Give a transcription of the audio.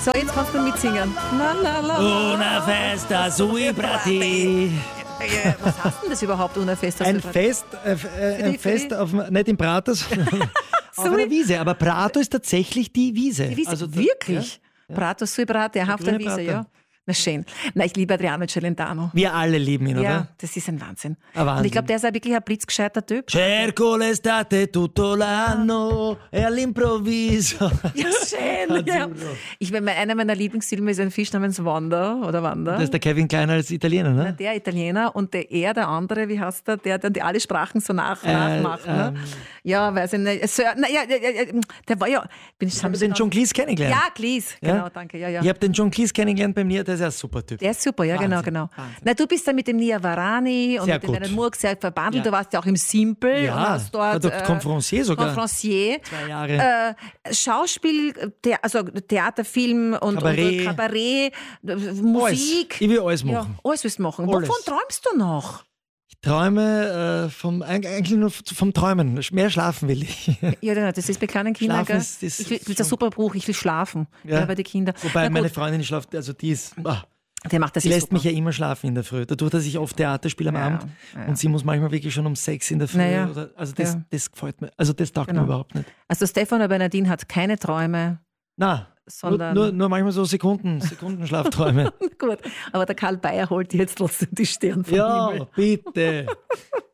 So, jetzt kannst du mitsingen. La, la, la, la. Una festa sui prati. Was heißt denn das überhaupt, una festa? Ein Fest, nicht im Prater, sondern auf einer Wiese. Aber Prato ist tatsächlich die Wiese. Die Wiese, also, wirklich? Ja? Prato sui prati, auf der Wiese, ja. Na schön. Na, ich liebe Adriano Celentano. Wir alle lieben ihn, oder? Ja, das ist ein Wahnsinn. Ein Wahnsinn. Und ich glaube, der ist auch wirklich ein blitzgescheiter Typ. Cerco l'estate tutto l'anno e all'improvviso. Ja, schön. Ja. Einer meiner Lieblingsfilme ist ein Fisch namens Wanda oder Wanda. Das ist der Kevin Kleiner als Italiener, ne? Na, der Italiener und der andere, wie heißt der dann die alle Sprachen so nachmacht. Ne? Ja, weiß ich nicht. Der war ja... Ich habe den John Cleese kennengelernt. Ja, Cleese, genau, danke. Ja. Ich habe den John Cleese kennengelernt bei mir, der ist ja ein super Typ. Der ist super, ja, Wahnsinn, genau. Wahnsinn. Na, du bist dann mit dem Nia Varani und sehr mit dem gut. Leonard Murg sehr verbandelt. Ja. Du warst ja auch im Simple. Ja, und hast dort, war doch Conferencier sogar. Conferencier. 2 Jahre. Schauspiel, also Theater, Film und Kabarett, Musik. Alles. Ich will alles machen. Ja, alles willst du machen. Alles. Wovon träumst du noch? Ich träume eigentlich nur vom Träumen. Mehr schlafen will ich. Ja, das ist bei kleinen Kindern. Schlafen Gell? ist Ich will, das ist ein super Bruch, ich will schlafen. Ja, bei den Kindern. Wobei meine Freundin schlaft, also die ist... Der macht das sie lässt super. mich ja immer schlafen in der Früh. Dadurch, dass ich oft Theater spiele am Abend und sie muss manchmal wirklich schon um 6 in der Früh. Das gefällt mir. Also das taugt mir überhaupt nicht. Also Stefano Bernardin hat keine Träume. Nein, sondern nur manchmal so Sekundenschlafträume. Gut, aber der Karl Bayer holt jetzt trotzdem die Stirn vom Ja, Himmel. bitte.